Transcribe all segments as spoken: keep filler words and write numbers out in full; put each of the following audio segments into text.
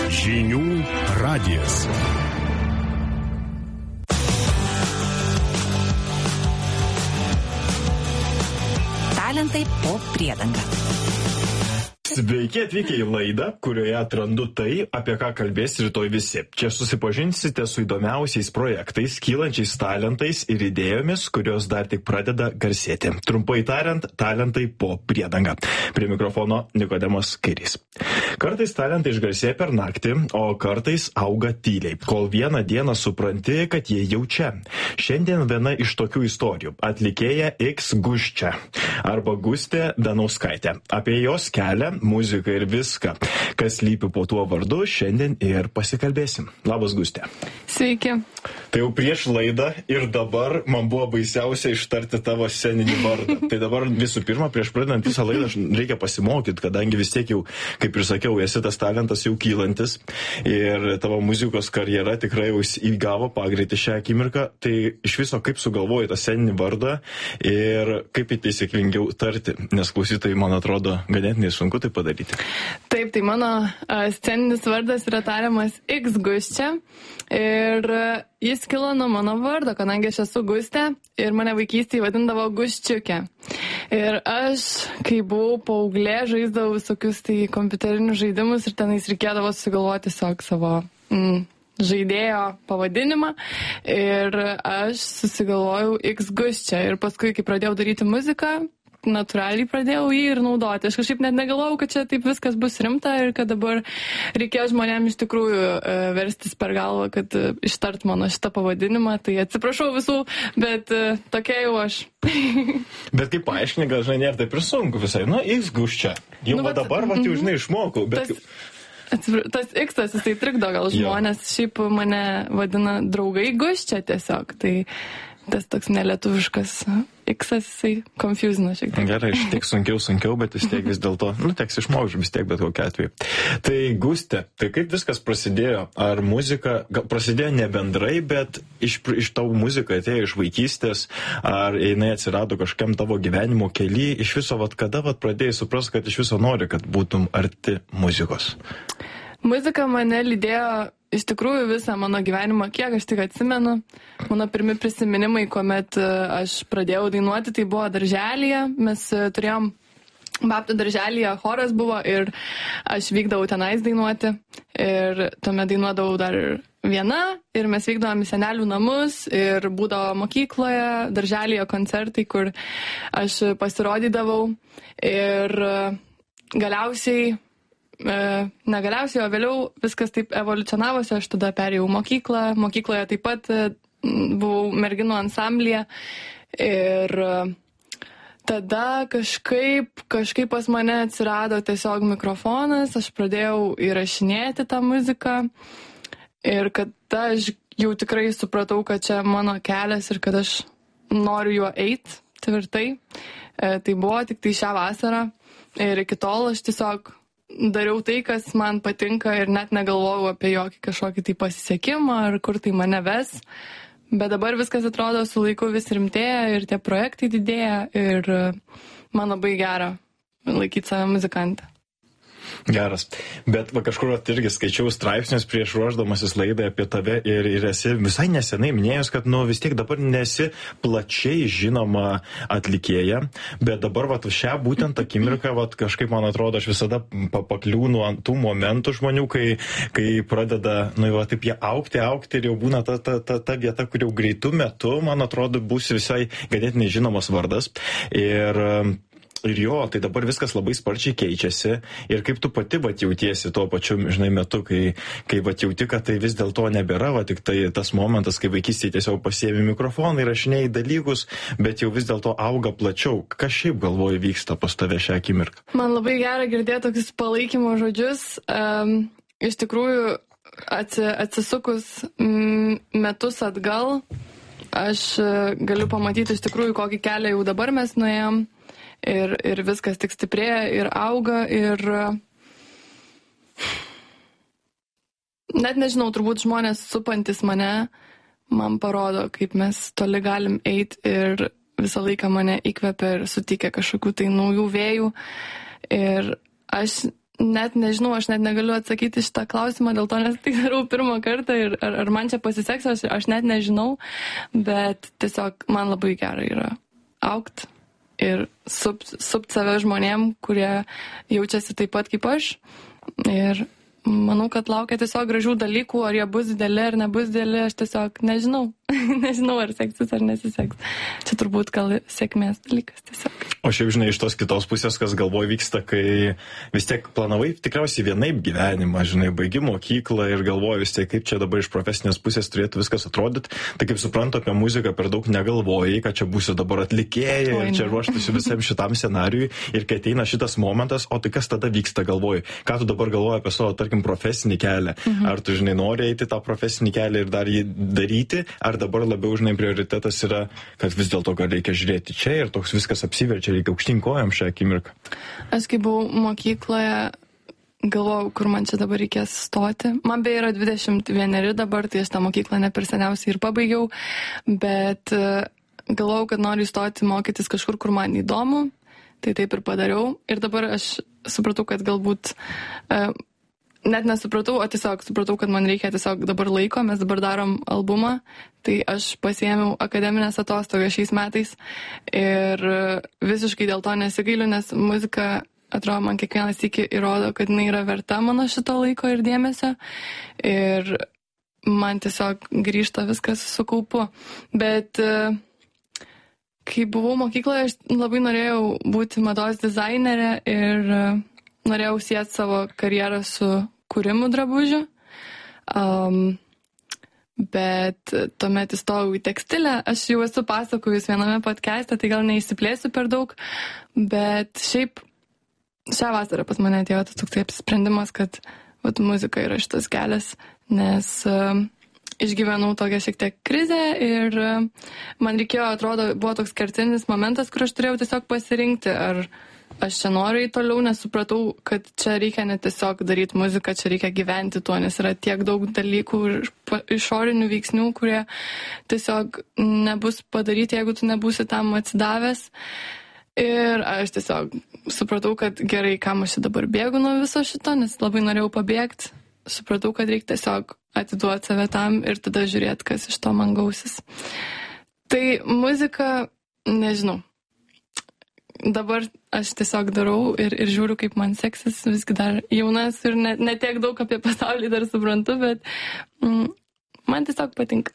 Žinių radijas. Talentai po priedanga. Sveiki atvykę į laidą, kurioje atrandu tai, apie ką kalbės rytoj visi. Čia susipažinsite su įdomiausiais projektais, kylančiais talentais ir idėjomis, kurios dar tik pradeda garsėti. Trumpai tariant, talentai po priedanga. Prie mikrofono Nikodemas Kairys. Kartais talentai išgarsėja per naktį, o kartais auga tyliai, kol vieną dieną supranti, kad jie jau čia. Šiandien viena iš tokių istorijų - atlikėja X Gusčia arba Gustė Danauskaitė. Apie jos kelią, muziką ir viską, kas lypi po tuo vardu, šiandien ir pasikalbėsim. Labas, Gustė. Sveiki. Tai jau prieš laidą ir dabar man buvo baisiausia ištarti tavo sceninį vardą. Tai dabar visų pirma, prieš pradedant visą laidą reikia pasimokyti, kadangi vis tiek jau, kaip ir sakiau, esi tas talentas jau kylantis ir tavo muzikos karjera tikrai jau įgavo pagreitį šią akimirką. Tai iš viso kaip sugalvojai tą sceninį vardą ir kaip jį taisyklingiau tarti, nes klausytojai, man atrodo, ganėtinai sunku tai padaryti. Taip, tai mano uh, sceninis vardas yra tariamas X Gusčia ir uh, jis kilo nuo mano vardo, kadangi aš esu Gustė ir mane vaikystėje vadindavo Gusčiukė. Ir aš, kai buvau paauglė, žaisdavau visokius tai kompiuterinius žaidimus ir tenais reikėdavo susigalvoti tiesiog savo mm, žaidėjo pavadinimą ir aš susigalvojau X Gusčia ir paskui, kai pradėjau daryti muziką, natūraliai pradėjau jį ir naudoti. Aš kažkaip net negalvojau, kad čia taip viskas bus rimta ir kad dabar reikėjo žmonėms iš tikrųjų e, verstis per galvą, kad e, ištart mano šitą pavadinimą. Tai atsiprašau visų, bet e, tokia jau aš. Bet kaip paaiškini, gal žinai, nėra taip ir sunku visai. Nu, X Gusčia. Jau nu, va dabar, va, jau žinai, išmokau. Bet... Tas... Atsipra... Tas X-as, jisai trikdo gal žmonės, jo. Šiaip mane vadina draugai Gusčia tiesiog, tai tas toks nelietuviškas X-as, jisai confusino šiek tiek. Gerai, šiek tiek sunkiau, sunkiau, bet vis tiek vis dėlto, nu, teks išmokti vis tiek bet kokiu atveju. Tai Gustė, tai kaip viskas prasidėjo? Ar muzika, gal prasidėjo ne bendrai, bet iš, iš tavo muzika atėjo iš vaikystės, ar jinai atsirado kažkam tavo gyvenimo kely, iš viso, vat, kada vat, pradėjai suprasti, kad iš viso nori, kad būtum arti muzikos? Muzika mane lydėjo iš tikrųjų visą mano gyvenimą, kiek aš tik atsimenu. Mano pirmi prisiminimai, kuomet aš pradėjau dainuoti, tai buvo darželyje. Mes turėjom babtų darželyje, choras buvo ir aš vykdavau tenais dainuoti. Ir tuomet dainuodavau dar viena ir mes vykdavom į senelių namus ir būdavo mokykloje, darželyje koncertai, kur aš pasirodydavau. Ir galiausiai negaliausiai, o vėliau viskas taip evoliucionavosi, aš tada perėjau mokyklą, mokykloje taip pat buvau merginų ansamblyje ir tada kažkaip, kažkaip pas mane atsirado tiesiog mikrofonas, aš pradėjau įrašinėti tą muziką ir kad aš jau tikrai supratau, kad čia mano kelias ir kad aš noriu juo eiti tvirtai. Tai buvo tik tai šią vasarą ir iki tol aš tiesiog dariau tai, kas man patinka ir net negalvojau apie jokį kažkokį tai pasisekimą ar kur tai mane ves. Bet dabar viskas atrodo su laiku vis rimtėja ir tie projektai didėja ir man labai gera laikyti save muzikantę. Geras. Bet va, kažkur irgi skaičiau straipsnius prieš ruošdamasis laidai apie tave ir, ir esi visai nesenai minėjus, kad nu, vis tiek dabar nesi plačiai žinoma atlikėja, bet dabar va, šią būtent akimirką va, kažkaip man atrodo, aš visada pakliūnu ant tų momentų žmonių, kai, kai pradeda, nu, va, taip jie augti, augti ir jau būna ta, ta, ta, ta vieta, kur jau greitų metų, man atrodo, bus visai ganėtinai žinomas vardas. Ir Ir jo, tai dabar viskas labai sparčiai keičiasi ir kaip tu pati vat jautiesi tuo pačiu, žinai, metu, kai, kai vat jauti, kad tai vis dėlto nebėra, va tik tai tas momentas, kai vaikystėje tiesiog pasiėmi mikrofoną, įrašinėjai dalykus, bet jau vis dėlto auga plačiau. Kas šiaip galvoji vyksta pas tave šią akimirką? Man labai gera girdėti tokius palaikymo žodžius. Um, iš tikrųjų, atsi, atsisukus m, metus atgal, aš galiu pamatyti iš tikrųjų, kokį kelią jau dabar mes nuėjom. Ir, ir viskas tik stiprėja ir auga ir net nežinau, turbūt žmonės supantis mane man parodo, kaip mes toli galim eiti ir visą laiką mane įkvepia ir suteikia kažkokių tai naujų vėjų. Ir aš net nežinau, aš net negaliu atsakyti šitą klausimą dėl to, nes tai darau pirmą kartą ir ar, ar man čia pasiseks, aš, aš net nežinau, bet tiesiog man labai gerai yra augt ir supt, supt save žmonėm, kurie jaučiasi taip pat kaip aš. Ir manau, kad laukia tiesiog gražių dalykų, ar jie bus dideli ar nebus dideli, aš tiesiog nežinau. Nežinau, ar seksis ar nesiseks. Čia turbūt gal sėkmės dalykas tiesiog. O šiaip, žinai, iš tos kitos pusės, kas galvoj vyksta, kai vis tiek planavai tikriausiai vienaip gyvenimą, žinai, baigi mokyklą ir galvoji vis tiek, kaip čia dabar iš profesinės pusės turėtų viskas atrodyti. Tai kaip suprantu, apie muziką per daug negalvojai, kad čia būsiu dabar atlikėja ir čia ruoštųsi visam šitam scenariui. Ir kai ateina šitas momentas, o tai kas tada vyksta galvoji? Ką tu dabar galvoji apie savo, tarkim, profesinį kelią? Mhm. Ar tu, žinai, nori eiti tą profesinį kelią ir dar jį daryti? Ar dabar labiau, žinai, prioritetas yra, kad vis dėlto gal reikia žiūrėti čia ir toks viskas apsiverčia, reikia aukštyn kojam šią akimirką? Aš kai buvau mokykloje, galvojau, kur man čia dabar reikės stoti. Man beje yra dvidešimt vieneri dabar, tai aš tą mokyklą ne per seniausiai ir pabaigiau, bet galvojau, kad noriu įstoti mokytis kažkur, kur man įdomu, tai taip ir padariau. Ir dabar aš supratau, kad galbūt uh, net nesupratau, o tiesiog supratau, kad man reikia tiesiog dabar laiko, mes dabar darom albumą, tai aš pasiėmiau akademinės atostogas šiais metais ir visiškai dėl to nesigailiu, nes muzika, atrodo, man kiekvieną sykį įrodo, kad jinai yra verta mano šito laiko ir dėmesio ir man tiesiog grįžta viskas su kaupu. Bet kai buvau mokykloje, aš labai norėjau būti mados dizainerė ir norėjau sieti savo karjerą su kūrimu drabužių, um, bet tuomet įstojau į tekstilę. Aš jau esu pasakojus viename podcast'e, tai gal neįsiplėsiu per daug, bet šiaip šią vasarą pas mane atėjo tas toksai apsisprendimas, kad vat, muzika yra šitas kelias, nes uh, išgyvenau tokią šiek tiek krizę ir uh, man reikėjo, atrodo, buvo toks kertinis momentas, kur aš turėjau tiesiog pasirinkti, ar aš čia noriu į toliau, nes supratau, kad čia reikia ne tiesiog daryti muziką, čia reikia gyventi tuo, nes yra tiek daug dalykų ir išorinių veiksnių, kurie tiesiog nebus padaryti, jeigu tu nebūsi tam atsidavęs. Ir aš tiesiog supratau, kad gerai, kam aš dabar bėgu nuo viso šito, nes labai norėjau pabėgti. Supratau, kad reikia tiesiog atiduoti save tam ir tada žiūrėti, kas iš to man gausis. Tai muzika, nežinau. Dabar aš tiesiog darau ir, ir žiūriu, kaip man seksis, visgi dar jaunas ir ne, ne tiek daug apie pasaulį dar suprantu, bet mm, man tiesiog patinka.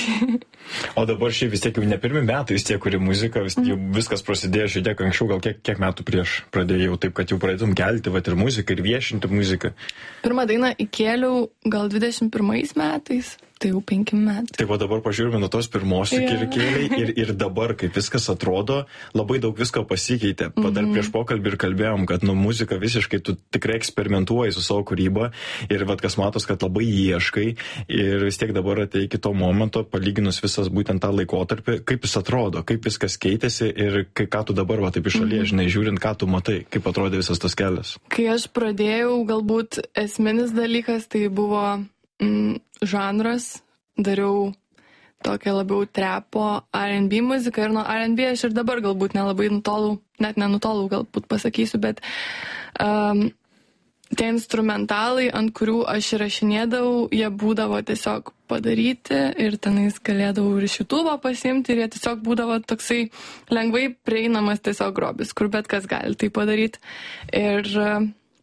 O dabar šiaip vis tiek jau ne pirmi metai, vis tiek kuri muzika, vis, jau viskas prasidėjo šiek tiek anksčiau, gal kiek, kiek metų prieš pradėjau taip, kad jau pradėtum kelti vat, ir muziką, ir viešinti muziką. Pirmą dainą įkėliau gal dvidešimt pirmais metais. Tai jau penki metai. Tai va dabar pažiūrime nuo tos pirmos yeah. kėliai ir, ir dabar, kaip viskas atrodo, labai daug visko pasikeitė. Mm-hmm. Dar prieš pokalbį ir kalbėjom, kad nu muzika visiškai tu tikrai eksperimentuoji su savo kūryba ir vat kas matos, kad labai ieškai ir vis tiek dabar atėjo iki to momento, palyginus visas būtent tą laikotarpį, kaip jis atrodo, kaip viskas keitėsi ir kai, ką tu dabar va taip iš šalies, mm-hmm. žinai, žiūrint, ką tu matai, kaip atrodė visas tas kelias. Kai aš pradėjau, galbūt esminis dalykas tai buvo mm, žanras, dariau tokią labiau trepo R and B muziką ir nuo R and B aš ir dabar galbūt nelabai nutolau, net nenutolau galbūt pasakysiu, bet um, tie instrumentalai, ant kurių aš įrašinėdavau, jie būdavo tiesiog padaryti ir tenais galėdavau ir iš YouTube'o pasiimti ir jie tiesiog būdavo toksai lengvai prieinamas tiesiog grobis, kur bet kas gali tai padaryti. Ir uh,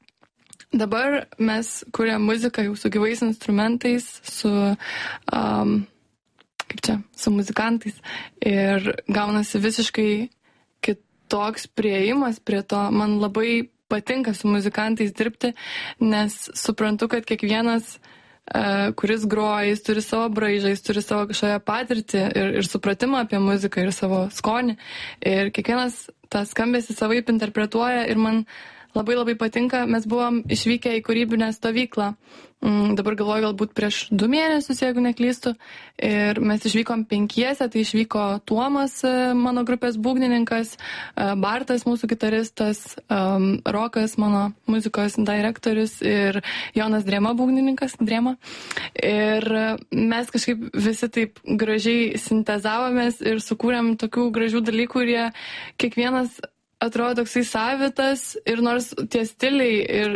dabar mes kuriam muziką jau su gyvais instrumentais, su, um, kaip čia, su muzikantais ir gaunasi visiškai kitoks priėjimas prie to. Man labai patinka su muzikantais dirbti, nes suprantu, kad kiekvienas, uh, kuris groja, jis turi savo braižą, jis turi savo kažkokią patirtį ir, ir supratimą apie muziką ir savo skonį. Ir kiekvienas tą skambesį savaip interpretuoja ir man labai labai patinka. Mes buvom išvykę į kūrybinę stovyklą. Mm, dabar galvoju, galbūt prieš du mėnesius, jeigu neklystu. Ir mes išvykom penkiese, tai išvyko Tuomas, mano grupės būgnininkas, Bartas, mūsų gitaristas, um, Rokas, mano muzikos direktorius ir Jonas Drėma, būgnininkas, Drėma. Ir mes kažkaip visi taip gražiai sintezavomės ir sukūrėm tokių gražių dalykų, kurie kiekvienas atrodo toksai savitas ir nors tie stiliai ir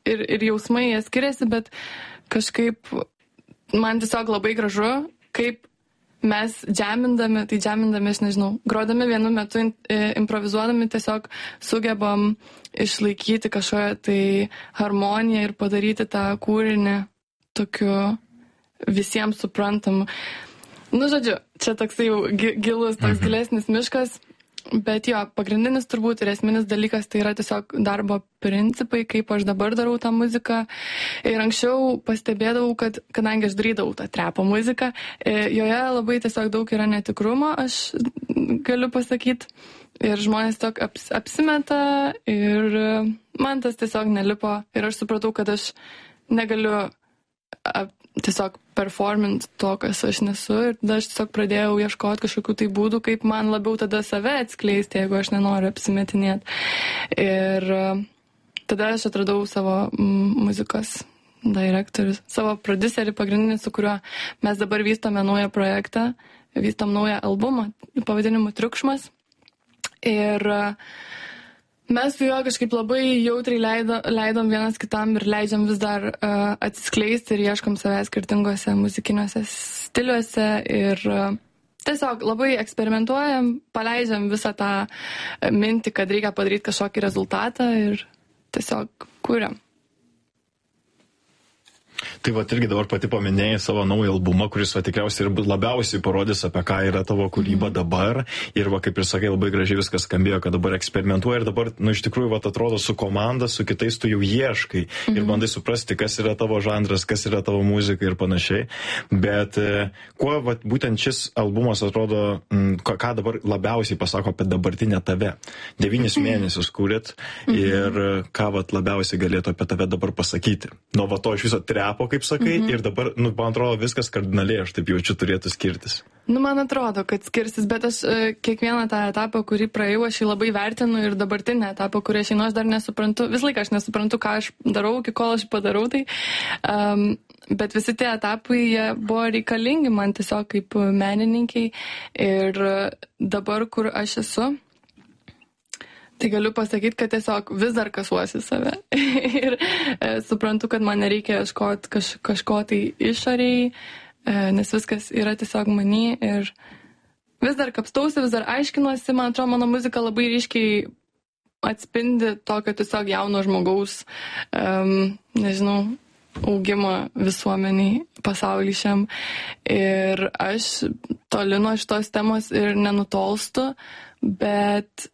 ir, ir jausmai jie skiriasi, bet kažkaip man tiesiog labai gražu, kaip mes džemindami, tai džemindami, aš nežinau, grodami vienu metu, improvizuodami tiesiog sugebam išlaikyti kažkokią tai harmoniją ir padaryti tą kūrinį tokiu visiems suprantamu. Nu, žodžiu, čia toksai jau gilus, toks mhm. gilesnis miškas, bet jo, pagrindinis turbūt ir esminis dalykas tai yra tiesiog darbo principai, kaip aš dabar darau tą muziką. Ir anksčiau pastebėdavau, kad kadangi aš darydavau tą trepo muziką, joje labai tiesiog daug yra netikrumo, aš galiu pasakyti. Ir žmonės tiesiog aps, apsimeta ir man tas tiesiog nelipo. Ir aš supratau, kad aš negaliu ap, tiesiog performint to, kas aš nesu. Ir tada aš tiesiog pradėjau ieškoti kažkokių tai būdų, kaip man labiau tada save atskleisti, jeigu aš nenoriu apsimetinėti. Ir tada aš atradau savo muzikos direktorius, savo prodiuserį pagrindinį, su kuriuo mes dabar vystome naują projektą, vystom naują albumą, pavadinimu Triukšmas. Ir mes su juo kažkaip labai jautriai leido, leidom vienas kitam ir leidžiam vis dar uh, atsiskleisti ir ieškom savęs skirtingose muzikiniuose stiliuose ir uh, tiesiog labai eksperimentuojam, paleidžiam visą tą mintį, kad reikia padaryti kažkokį rezultatą ir tiesiog kuriam. Tai va, irgi dabar pati paminėjai savo naują albumą, kuris va, tikriausiai ir labiausiai parodys, apie ką yra tavo kūryba mm-hmm. dabar. Ir va, kaip ir sakai, labai gražiai viskas skambėjo, kad dabar eksperimentuoji ir dabar, nu, iš tikrųjų, va, atrodo, su komanda, su kitais tu jau ieškai mm-hmm. ir bandai suprasti, kas yra tavo žanras, kas yra tavo muzika ir panašiai. Bet e, kuo va, būtent šis albumas atrodo, m, ką, ką dabar labiausiai pasako apie dabartinę tave? Devynis mėnesius kūrėt mm-hmm. ir ką va, labiausiai galėtų apie tave dabar pasakyti? Nuo va to iš viso trepo, kaip sakai, mhm. ir dabar, nu, man atrodo, viskas kardinaliai, aš taip jaučiu, turėtų skirtis. Nu, man atrodo, kad skirsis, bet aš e, kiekvieną tą etapą, kurį praėjau, aš jį labai vertinu ir dabartinę etapą, kurį aš einu, aš dar nesuprantu, vis laiką aš nesuprantu, ką aš darau, iki kol aš padarau tai, um, bet visi tie etapai, jie buvo reikalingi man tiesiog kaip menininkiai ir dabar, kur aš esu, tai galiu pasakyti, kad tiesiog vis dar kasuosi save ir e, suprantu, kad man nereikia ieškoti kaž, kažko tai išoriai, e, nes viskas yra tiesiog many ir vis dar kapstausi, vis dar aiškinuosi, man atrodo, mano muzika labai ryškiai atspindi tokio tiesiog jauno žmogaus, um, nežinau, augimą visuomeniai, pasaulį šiam. Ir aš toli nuo šitos temos ir nenutolstu, bet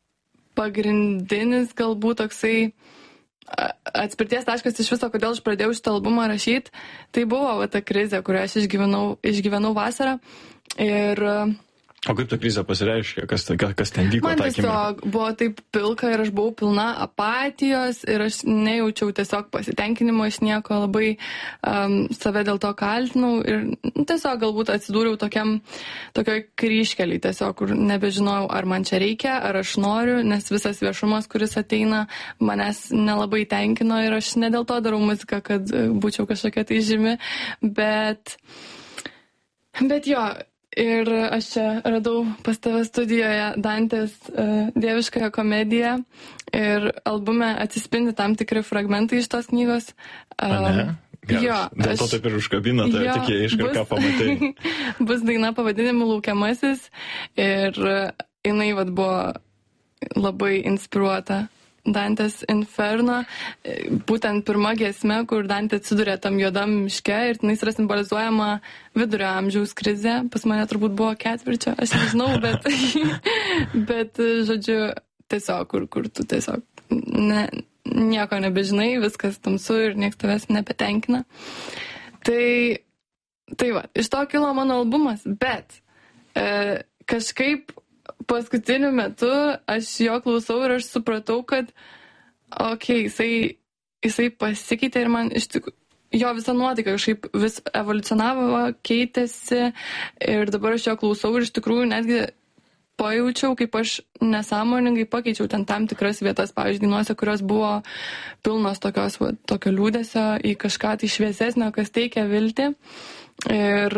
pagrindinis galbūt toksai atspirties taškas iš viso, kodėl aš pradėjau šitą albumą rašyti, tai buvo va, ta krizė, kurią aš išgyvenau, išgyvenau vasarą. Ir o kaip ta krizė pasireiškia? Kas, kas ten vyko? Man tiesiog buvo taip pilka ir aš buvau pilna apatijos ir aš nejaučiau tiesiog pasitenkinimo iš nieko, labai um, save dėl to kaltinau ir tiesiog galbūt atsidūriau tokiam, tokioj kryžkeliai tiesiog, kur nebežinojau, ar man čia reikia, ar aš noriu, nes visas viešumas, kuris ateina, manęs nelabai tenkino ir aš ne dėl to darau muziką, kad būčiau kažkokia tai žymi, bet, bet jo, ir aš čia radau pas tave studijoje Dantės uh, dieviškąją komediją ir albume atsispindi tam tikri fragmentai iš tos knygos. Um, A ne? Geras. Jo, dėl to aš, taip ir užkabino, tai tik jie iškart ką pamatai. Bus daina pavadinimu Laukiamasis ir jinai vat buvo labai inspiruota Dantės Inferno, būtent pirma giesmė, kur Dantė atsiduria tam juodam miške ir tenais yra simbolizuojama vidurio amžiaus krizė. Pas mane turbūt buvo ketvirčio, aš nežinau, bet, bet žodžiu, tiesiog, kur, kur tu tiesiog ne, nieko nebežinai, viskas tamsu ir nieks tavęs nebetenkina. Tai, tai va, iš to kilo mano albumas, bet e, kažkaip paskutiniu metu aš jo klausau ir aš supratau, kad okei, okay, jisai, jisai pasikeitė ir man iš tikrųjų, jo visa nuotaika kažkaip vis evoliucionavo, keitėsi ir dabar aš jo klausau ir iš tikrųjų netgi pajaučiau, kaip aš nesąmoningai pakeičiau ten tam tikras vietas, pavyzdžiui, dainuose, kurios buvo pilnos tokios, va, tokio liūdesio į kažką tai šviesesnio, kas teikia viltį. Ir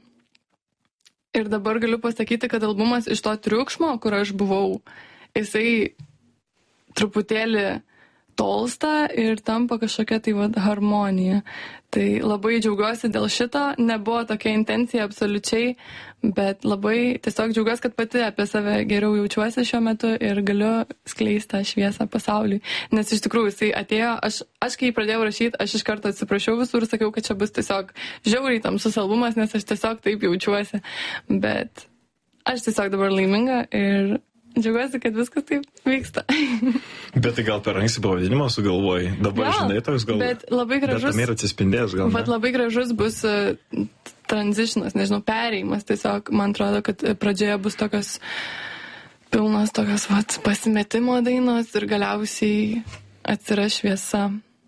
Ir dabar galiu pasakyti, kad albumas iš to triukšmo, kur aš buvau, jisai truputėlį tolsta ir tampa kažkokia tai vat, harmonija. Tai labai džiaugiuosi dėl šito, nebuvo tokia intencija absoliučiai, bet labai tiesiog džiaugiuosi, kad pati apie save geriau jaučiuosi šiuo metu ir galiu skleisti tą šviesą pasauliui. Nes iš tikrųjų jisai atėjo, aš, aš kai pradėjau rašyti, aš iš karto atsiprašiau visur ir sakiau, kad čia bus tiesiog žiauriai tamsus albumas, nes aš tiesiog taip jaučiuosi. Bet aš tiesiog dabar laiminga ir džiaugiuosi, kad viskas taip vyksta. Bet tai gal per anksti pavadinimą sugalvojai? Dabar gal, žinai toks gal. Bet labai gražus. Bet tam ir atsispindės gal. Bet labai gražus bus uh, transitionas, nežinau, perėjimas. Tiesiog man atrodo, kad pradžioje bus tokios pilnos tokios vat, pasimetimo dainos ir galiausiai atsiras šviesa.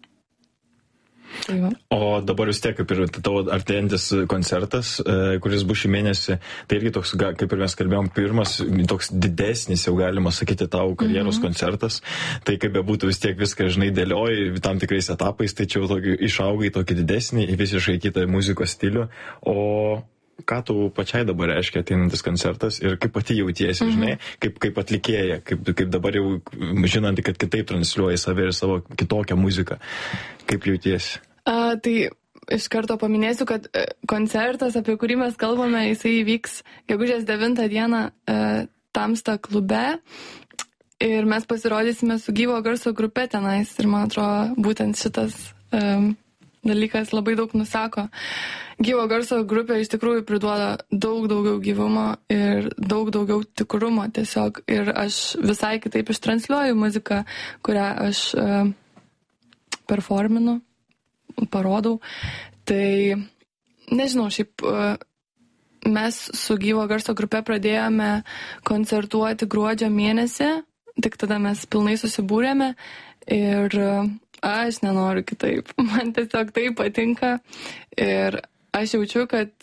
O dabar vis tiek, kaip ir tavo artėjantis koncertas, kuris bus šį mėnesį, tai irgi toks, kaip ir mes kalbėjom, pirmas, toks didesnis, jau galima sakyti, tavo karjeros mm-hmm. koncertas. Tai kaip bebūtų vis tiek viską, žinai, dėlioji tam tikrais etapais, tai čia jau tokį, išaugai tokį didesnį, į visiškai kitą muzikos stilių. O ką tu pačiai dabar reiškia ateinantis koncertas ir kaip pati jautiesi, mm-hmm. žinai, kaip, kaip atlikėja, kaip, kaip dabar jau žinanti, kad kitaip transliuoji save ir savo kitokią muziką. Kaip jautiesi? A, tai iš karto paminėsiu, kad koncertas, apie kurį mes kalbame, jisai vyks gegužės devintą dieną e, Tamsta klube ir mes pasirodysime su gyvo garso grupe tenais ir man atrodo būtent šitas e, dalykas labai daug nusako. Gyvo garso grupė iš tikrųjų priduoda daug daugiau gyvumo ir daug daugiau tikrumo tiesiog ir aš visai kitaip ištransliuoju muziką, kurią aš e, performinu, parodau. Tai nežinau, šiaip mes su gyvo garso grupe pradėjome koncertuoti gruodžio mėnesį, tik tada mes pilnai susibūrėme ir aš nenoriu kitaip. Man tiesiog tai patinka ir aš jaučiu, kad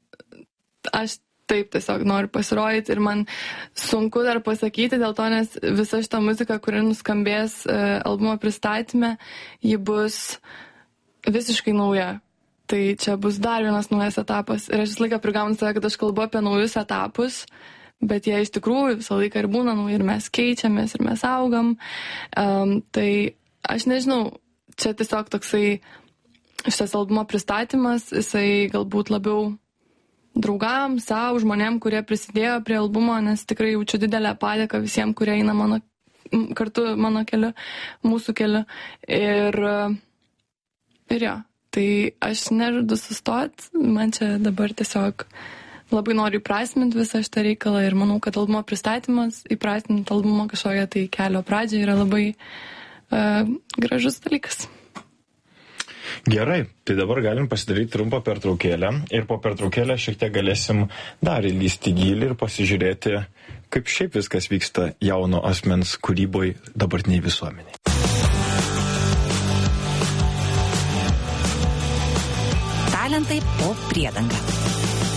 aš taip tiesiog noriu pasirodyti ir man sunku dar pasakyti dėl to, nes visa šita muzika, kuri nuskambės albumo pristatyme, ji bus visiškai nauja. Tai čia bus dar vienas naujas etapas. Ir aš visą laiką prigaunu save, kad aš kalbu apie naujus etapus, bet jie iš tikrųjų visą laiką ir būna nauji, ir mes keičiamės, ir mes augam. Um, tai aš nežinau, čia tiesiog toksai šitas albumo pristatymas, jisai galbūt labiau draugam, savo, žmonėm, kurie prisidėjo prie albumo, nes tikrai jaučiu didelę padėką visiems, kurie eina mano, kartu mano keliu, mūsų keliu. Ir Ir jo, tai aš nežadu sustot, man čia dabar tiesiog labai noriu įprasminti visą šitą reikalą ir manau, kad albumo pristatymas, įprasminti albumo kažkokią tai kelio pradžią yra labai uh, gražus dalykas. Gerai, tai dabar galim pasidaryti trumpą pertraukėlę ir po pertraukėlę šiek tiek galėsim dar įlysti gilį ir pasižiūrėti, kaip šiaip viskas vyksta jauno asmens kūryboj dabartiniai visuomeniai. Talentai po priedanga.